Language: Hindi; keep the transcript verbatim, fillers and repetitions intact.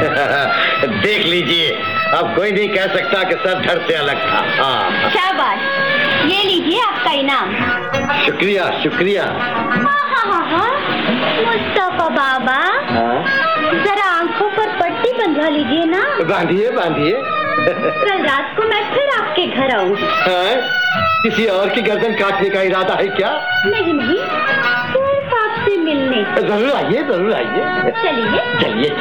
देख लीजिए, अब कोई नहीं कह सकता कि सर धड़ से अलग था। हाँ शाबाश, ये लीजिए आपका इनाम। शुक्रिया शुक्रिया। हाँ हाँ हाँ हाँ मुस्तफा बाबा, जरा आंखों पर पट्टी बंधवा लीजिए ना। बांधिए बांधिए। कल रात को मैं फिर आपके घर आऊंगी। किसी और की गर्दन काटने का इरादा है क्या? नहीं नहीं, सिर्फ आपसे मिलने। जरूर आइए जरूर आइए। चलिए चलिए।